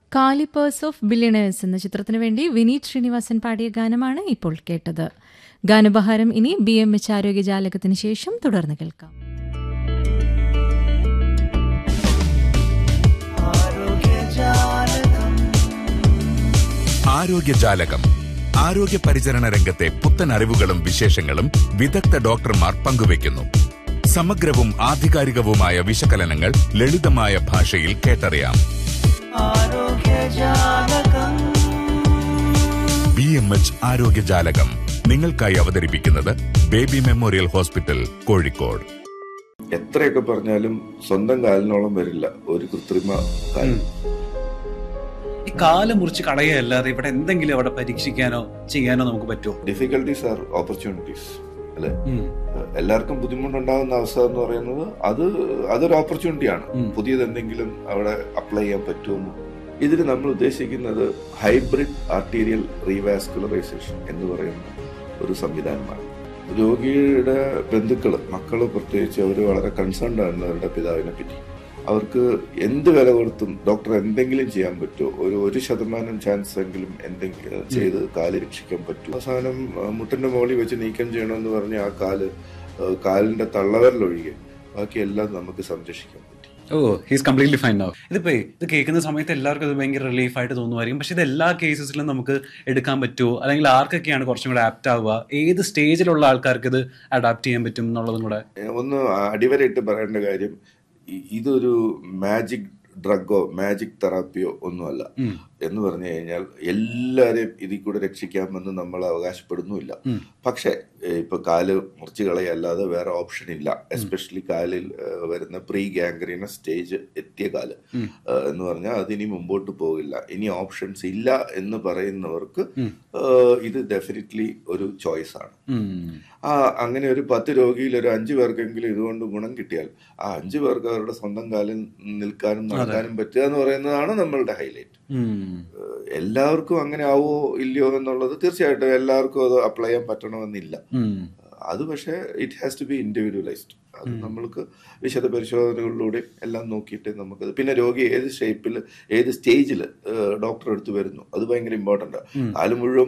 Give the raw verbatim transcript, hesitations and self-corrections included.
Callipers of billionaires എന്ന ചിത്രത്തിനു വേണ്ടി വിനീത് ശ്രീനിവാസൻ പാടിയ ഗാനമാണ് ഇപ്പോൾ കേട്ടത്. ഗാനോപഹാരം ഇനി ബി എം എച്ച് ആരോഗ്യജാലകത്തിന് ശേഷം തുടർന്ന് കേൾക്കാം. ആരോഗ്യജാലകം ആരോഗ്യ പരിചരണ രംഗത്തെ പുത്തൻ അറിവുകളും വിശേഷങ്ങളും വിദഗ്ധ ഡോക്ടർമാർ പങ്കുവയ്ക്കുന്നു. സമഗ്രവും ആധികാരികവുമായ വിശകലനങ്ങൾ ലളിതമായ ഭാഷയിൽ കേട്ടറിയാം. ബി എം എച്ച് ആരോഗ്യജാലകം നിങ്ങൾക്കായി അവതരിപ്പിക്കുന്നത് ബേബി മെമ്മോറിയൽ ഹോസ്പിറ്റൽ, കോഴിക്കോട്. എത്രയൊക്കെ പറഞ്ഞാലും സ്വന്തം കാലിനോളം വരില്ല ഒരു കൃത്രിമ കാൽ. ഈ കാല് മുറിച്ച് കളയല്ലാതെ ഇവിടെ എന്തെങ്കിലും അവിടെ പരീക്ഷിക്കാനോ ചെയ്യാനോ നമുക്ക് പറ്റുമോ? ഡിഫിക്കൽട്ടീസ് ആർ ഓപ്പർച്യൂണിറ്റീസ് അല്ലെ. എല്ലാവർക്കും ബുദ്ധിമുട്ടുണ്ടാകുന്ന അവസ്ഥ എന്ന് പറയുന്നത് അത് അതൊരു ഓപ്പർച്യൂണിറ്റിയാണ്. പുതിയത് എന്തെങ്കിലും അവിടെ അപ്ലൈ ചെയ്യാൻ പറ്റുമോ? ഇതിന് നമ്മൾ ഉദ്ദേശിക്കുന്നത് ഹൈബ്രിഡ് ആർട്ടീരിയൽ റീവാസ്കുലറൈസേഷൻ എന്ന് പറയുന്ന ഒരു സംവിധാനമാണ്. രോഗിയുടെ ബന്ധുക്കള്, മക്കള് പ്രത്യേകിച്ച് അവർ വളരെ കൺസേൺഡ് ആണ് അവരുടെ പിതാവിനെ പറ്റി. അവർക്ക് എന്ത് വില കൊടുത്തും ഡോക്ടർ എന്തെങ്കിലും ചെയ്യാൻ പറ്റുമോ, ഒരു ഒരു ശതമാനം ചാൻസ് എങ്കിലും എന്തെങ്കിലും ചെയ്ത് കാല് രക്ഷിക്കാൻ പറ്റും. അവസാനം മുട്ടിന്റെ മുകളിൽ വെച്ച് നീക്കം ചെയ്യണമെന്ന് പറഞ്ഞ് ആ കാല് കാലിന്റെ തള്ളവരലൊഴികെ ബാക്കിയെല്ലാം നമുക്ക് സംരക്ഷിക്കാൻ പറ്റും. ഓ, ഹീസ് കംപ്ലീറ്റ്ലി ഫൈൻ നൗ. ഇതിപ്പോ ഇത് കേൾക്കുന്ന സമയത്ത് എല്ലാവർക്കും അത് ഭയങ്കര റിലീഫ് ആയിട്ട് തോന്നുമായിരിക്കും. പക്ഷെ ഇത് എല്ലാ കേസസിലും നമുക്ക് എടുക്കാൻ പറ്റുമോ, അല്ലെങ്കിൽ ആർക്കൊക്കെയാണ് കുറച്ചും കൂടെ ആപ്റ്റ് ആവുക, ഏത് സ്റ്റേജിലുള്ള ആൾക്കാർക്ക് ഇത് അഡാപ്റ്റ് ചെയ്യാൻ പറ്റും എന്നുള്ളതും കൂടെ ഒന്ന് അടിവരയിട്ട് പറയേണ്ട കാര്യം, ഇതൊരു മാജിക് ഡ്രഗോ മാജിക് തെറാപ്പിയോ ഒന്നുമല്ല. എന്ന് പറഞ്ഞു കഴിഞ്ഞാൽ എല്ലാരെയും ഇതിൽ കൂടെ രക്ഷിക്കാമെന്ന് നമ്മൾ അവകാശപ്പെടുന്നുമില്ല. പക്ഷെ ഇപ്പൊ കാല് മുറിച്ച് കളയല്ലാതെ വേറെ ഓപ്ഷൻ ഇല്ല. എസ്പെഷ്യലി കാലിൽ വരുന്ന പ്രീ ഗാംഗ്രീന സ്റ്റേജ് എത്തിയ കാല് എന്ന് പറഞ്ഞാൽ അതിനി മുമ്പോട്ട് പോകില്ല, ഇനി ഓപ്ഷൻസ് ഇല്ല എന്ന് പറയുന്നവർക്ക് ഇത് ഡെഫിനറ്റ്ലി ഒരു ചോയ്സ് ആണ്. ആ അങ്ങനെ ഒരു പത്ത് രോഗിയിൽ ഒരു അഞ്ചു പേർക്കെങ്കിലും ഇതുകൊണ്ട് ഗുണം കിട്ടിയാൽ ആ അഞ്ചു പേർക്ക് അവരുടെ സ്വന്തം കാലിൽ നിൽക്കാനും നടക്കാനും പറ്റുക എന്ന് പറയുന്നതാണ് നമ്മളുടെ ഹൈലൈറ്റ്. എല്ലാവർക്കും അങ്ങനെ ആവോ ഇല്ലയോ എന്നുള്ളത് തീർച്ചയായിട്ടും എല്ലാവർക്കും അത് അപ്ലൈ ചെയ്യാൻ പറ്റണമെന്നില്ല. അത് പക്ഷേ it has to B individualised. അത് നമ്മൾക്ക് വിശദ പരിശോധനകളിലൂടെ എല്ലാം നോക്കിയിട്ട് നമുക്കത്, പിന്നെ രോഗി ഏത് ഷേപ്പിൽ ഏത് സ്റ്റേജിൽ ഡോക്ടർ എടുത്ത് വരുന്നു അത് ഭയങ്കര ഇമ്പോർട്ടൻ്റ്. കാല് മുഴുവൻ